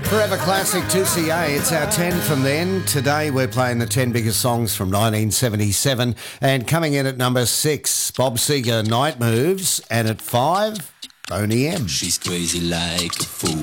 Forever Classic 2CA. It's our 10 from then. Today we're playing the 10 biggest songs from 1977. And coming in at number 6, Bob Seger, Night Moves. And at 5, Boney M. She's crazy like a fool.